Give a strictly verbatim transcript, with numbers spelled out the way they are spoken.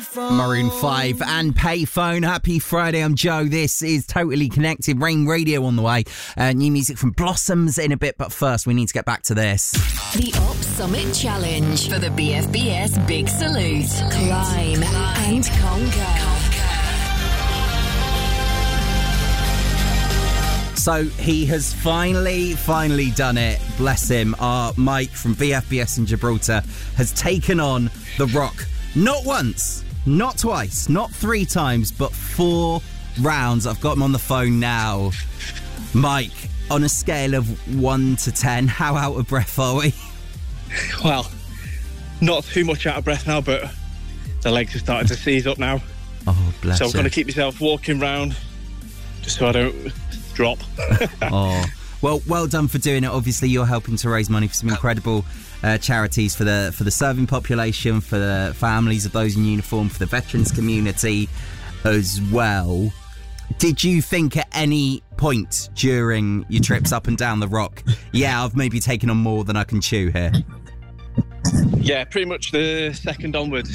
Maroon five and Payphone. Happy Friday, I'm Joe. This is Totally Connected. Rain Radio on the way. Uh, new music from Blossoms in a bit, but first we need to get back to this. The Op Summit Challenge for the B F B S Big Salute. Climb and conquer. So he has finally, finally done it. Bless him. Our Mike from V F B S in Gibraltar has taken on The Rock. Not once, not twice, not three times, but four rounds. I've got him on the phone now. Mike, on a scale of one to ten, how out of breath are we? Well, not too much out of breath now, but the legs are starting to seize up now. Oh, bless So you. I'm going to keep myself walking round just so I don't drop. Oh, well, well done for doing it. Obviously, you're helping to raise money for some incredible uh, charities for the for the serving population, for the families of those in uniform, for the veterans community as well. Did you think at any point during your trips up and down the Rock, yeah, I've maybe taken on more than I can chew here? Yeah, pretty much the second onwards.